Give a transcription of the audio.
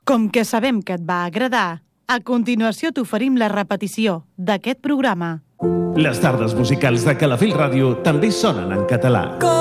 Com que sabem que et va agradar, a continuació t'oferim la repetició d'aquest programa. Les tardes musicals de Calafell Ràdio també sonen en català.